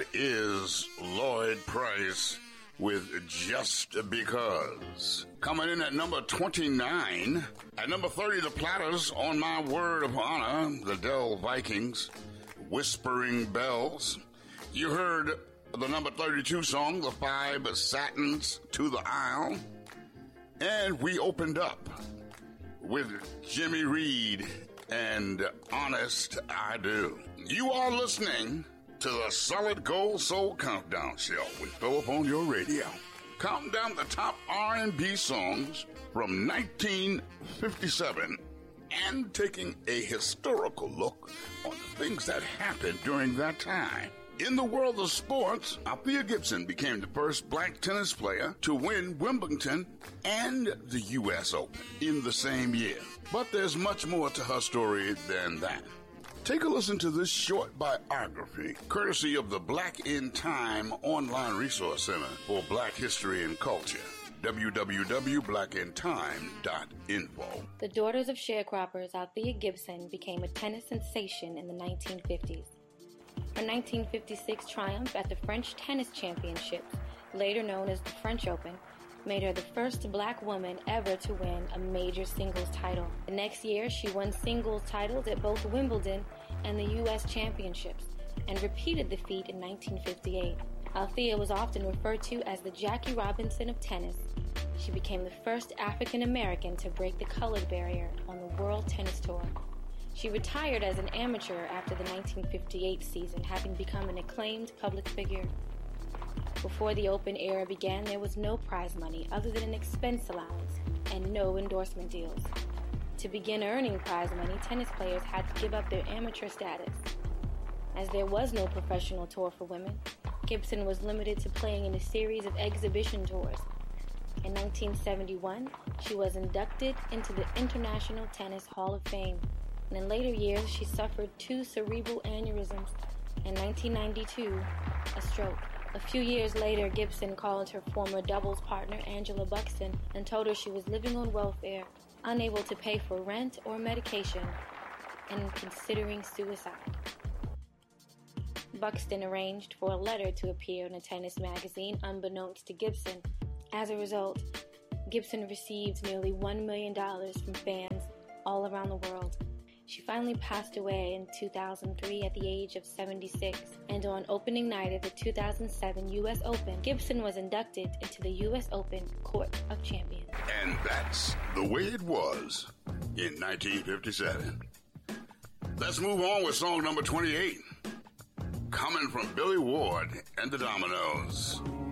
That is Lloyd Price with Just Because. Coming in at number 29. At number 30, the Platters, On My Word of Honor, the Dell Vikings, Whispering Bells. You heard the number 32 song, The Five Satins to the Isle. And we opened up with Jimmy Reed and Honest I Do. You are listening to the Solid Gold Soul Countdown Show with Philip on your radio. Counting down the top R&B songs from 1957 and taking a historical look on the things that happened during that time. In the world of sports, Althea Gibson became the first black tennis player to win Wimbledon and the U.S. Open in the same year. But there's much more to her story than that. Take a listen to this short biography, courtesy of the Black in Time online resource center for Black history and culture, www.blackintime.info. The Daughters of Sharecroppers, Althea Gibson, became a tennis sensation in the 1950s. Her 1956 triumph at the French Tennis Championships, later known as the French Open, made her the first black woman ever to win a major singles title. The next year, she won singles titles at both Wimbledon and the U.S. Championships, and repeated the feat in 1958. Althea was often referred to as the Jackie Robinson of tennis. She became the first African American to break the colored barrier on the World Tennis Tour. She retired as an amateur after the 1958 season, having become an acclaimed public figure. Before the Open era began, there was no prize money other than an expense allowance and no endorsement deals. To begin earning prize money, tennis players had to give up their amateur status. As there was no professional tour for women, Gibson was limited to playing in a series of exhibition tours. In 1971, she was inducted into the International Tennis Hall of Fame, and in later years she suffered 2 cerebral aneurysms, and 1992, a stroke. A few years later, Gibson called her former doubles partner, Angela Buxton, and told her she was living on welfare, unable to pay for rent or medication, and considering suicide. Buxton arranged for a letter to appear in a tennis magazine unbeknownst to Gibson. As a result, Gibson received nearly $1 million from fans all around the world. She finally passed away in 2003 at the age of 76, and on opening night of the 2007 U.S. Open, Gibson was inducted into the U.S. Open Court of Champions. And that's the way it was in 1957. Let's move on with song number 28, coming from Billy Ward and the Dominoes.